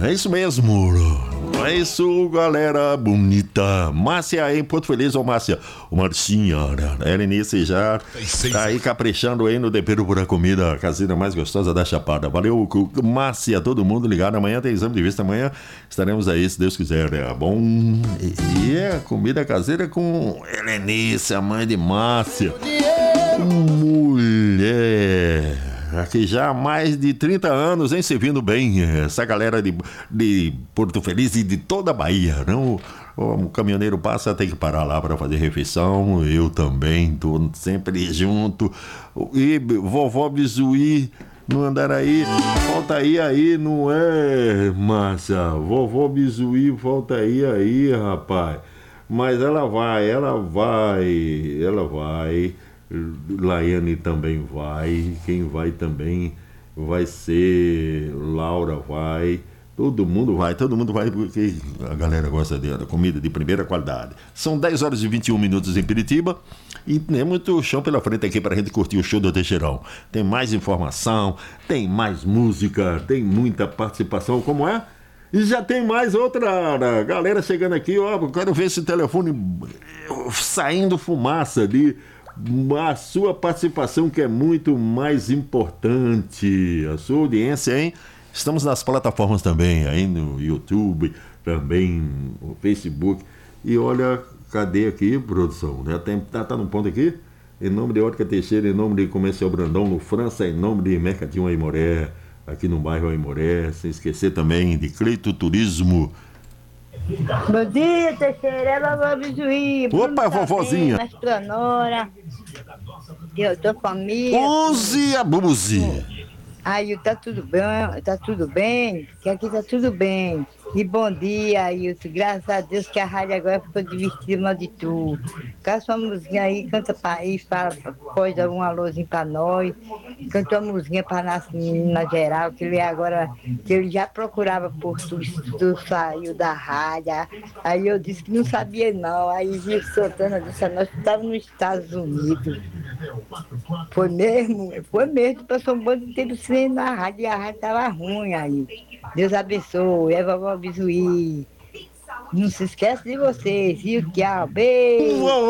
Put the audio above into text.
É isso mesmo. É isso, galera bonita. Márcia em Porto Feliz, ô Márcia. Ô Marcinha, Erenice já tá aí caprichando aí no tempero por a comida caseira mais gostosa da Chapada. Valeu, Márcia, todo mundo ligado. Amanhã tem exame de vista, amanhã estaremos aí, se Deus quiser, né? Bom, e é comida caseira com Erenice, a mãe de Márcia. Mulher, aqui já há mais de 30 anos, hein, servindo bem essa galera de Porto Feliz e de toda a Bahia, não? O caminhoneiro passa, tem que parar lá para fazer refeição, eu também, tô sempre junto. E vovó Bizuí no Andaraí, volta aí, não é, Márcia? Vovó Bizuí, volta aí, rapaz. Mas ela vai. Laiane também vai. Quem vai também vai ser Laura, vai. Todo mundo vai porque a galera gosta de comida de primeira qualidade. São 10 horas e 21 minutos em Piritiba e tem muito chão pela frente aqui pra gente curtir o show do Teixeirão. Tem mais informação, tem mais música, tem muita participação, como é? E já tem mais outra galera chegando aqui, ó, eu quero ver esse telefone saindo fumaça ali. A sua participação que é muito mais importante, a sua audiência, hein? Estamos nas plataformas também, aí no YouTube, também no Facebook. E olha, cadê aqui, produção? Tá no ponto aqui? Em nome de Ótica Teixeira, em nome de Comercial Brandão, no França, em nome de Mercadinho Aimoré, aqui no bairro Aimoré, sem esquecer também de Cleito Turismo. Bom dia, Teixeira, é vovó Bijuí. Opa, vovozinha. Nossa nora, eu tô família. Uzi a Buzi. Aí tá tudo bem, que aqui tá tudo bem. E bom dia, Ailton. Graças a Deus que a rádio agora ficou divertida mais de tudo. Canta uma musiquinha aí, canta pra aí, fala coisa, um alôzinho pra nós. Canta uma musiquinha pra na geral, que ele agora, que ele já procurava por tu saiu da rádio. Aí eu disse que não sabia não. Aí Gil Santana disse a nós que estava nos Estados Unidos. Foi mesmo, passou um bom tempo sem na rádio e a rádio estava ruim aí. Deus abençoe, é vovó Bizuí. Não se esquece de vocês, viu? Tchau, beijo.